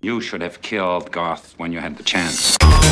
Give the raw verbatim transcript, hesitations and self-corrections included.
You should have killed Goth when you had the chance.